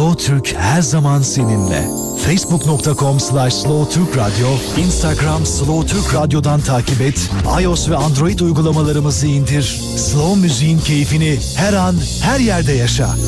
Slow Türk her zaman seninle. Facebook.com/slowtürkradyo, Instagram Slow Türk Radyo'dan takip et, iOS ve Android uygulamalarımızı indir. Slow müziğin keyfini her an, her yerde yaşa.